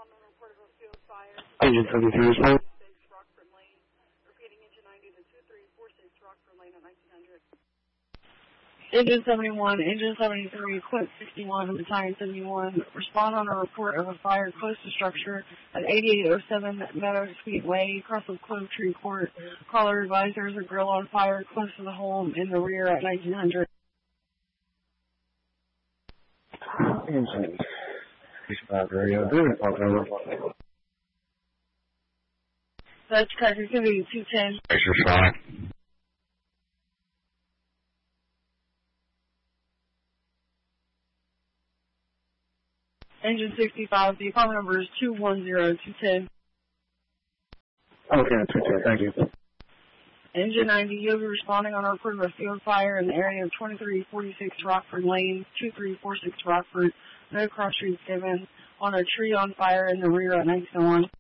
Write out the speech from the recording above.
Engine 73 respond. Engine 71, Engine 73, Quint 61, Battalion 71, respond on a report of a fire close to structure at 8807 Meadow Speedway, across the Clove Tree Court. Caller advised there is a grill on fire close to the home in the rear at 1900. Engine 65 radio, do it, pop number. That's activity 210. Extra shot. Engine 65, the apartment number is 210210. Okay, 210, thank you. Engine 90, you'll be responding on a report of a field fire in the area of 2346 Rockford Lane, 2346 Rockford, no cross streets given, on a tree on fire in the rear at 1901.